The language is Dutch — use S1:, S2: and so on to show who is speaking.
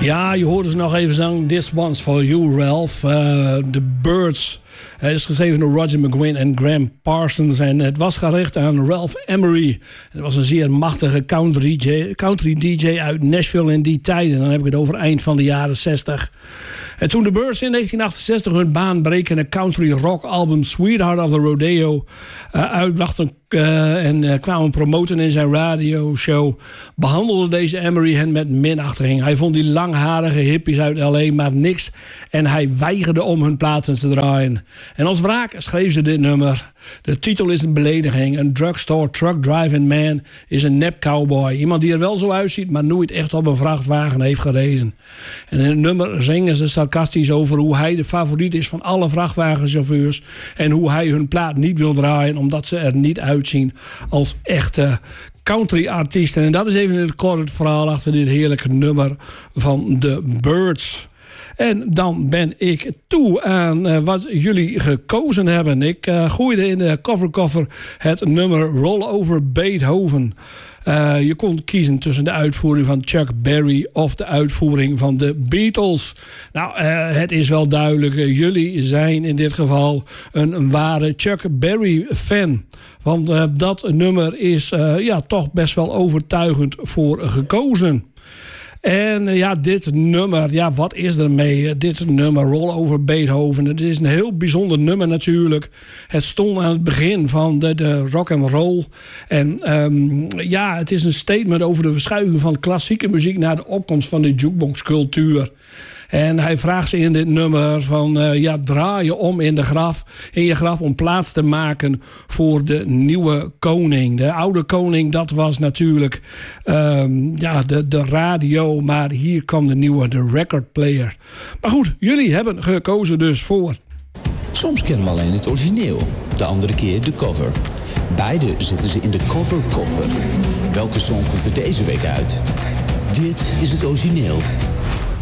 S1: Ja, je hoorde ze nog even zingen. This One's For You, Ralph. The Birds. Het is geschreven door Roger McGuinn en Graham Parsons. En het was gericht aan Ralph Emery. Het was een zeer machtige country DJ uit Nashville in die tijden. Dan heb ik het over eind van de jaren 60. En toen de Birds in 1968 hun baanbrekende country rock album Sweetheart of the Rodeo uitbrachten en kwamen promoten in zijn radioshow, behandelde deze Emery hen met minachting. Hij vond die langharige hippies uit L.A. maar niks en hij weigerde om hun platen te draaien. En als wraak schreef ze dit nummer. De titel is een belediging. Een drugstore truck driving man is een nep cowboy. Iemand die er wel zo uitziet, maar nooit echt op een vrachtwagen heeft gereden. En in het nummer zingen ze sarcastisch over hoe hij de favoriet is van alle vrachtwagenchauffeurs. En hoe hij hun plaat niet wil draaien, omdat ze er niet uitzien als echte country-artiesten. En dat is even het kort verhaal achter dit heerlijke nummer van The Birds. En dan ben ik toe aan wat jullie gekozen hebben. Ik gooide in de cover het nummer Roll Over Beethoven. Je kon kiezen tussen de uitvoering van Chuck Berry of de uitvoering van de Beatles. Nou, het is wel duidelijk. Jullie zijn in dit geval een ware Chuck Berry fan. Want dat nummer is toch best wel overtuigend voor gekozen. En dit nummer, wat is er mee? Dit nummer, Roll Over Beethoven. Het is een heel bijzonder nummer natuurlijk. Het stond aan het begin van de rock and roll. En het is een statement over de verschuiving van klassieke muziek naar de opkomst van de jukeboxcultuur. En hij vraagt ze in dit nummer van draai je om in je graf om plaats te maken voor de nieuwe koning. De oude koning, dat was natuurlijk de radio, maar hier kwam de nieuwe, de record player. Maar goed, jullie hebben gekozen dus voor.
S2: Soms kennen we alleen het origineel, de andere keer de cover. Beide zitten ze in de cover. Welke song komt er deze week uit? Dit is het origineel.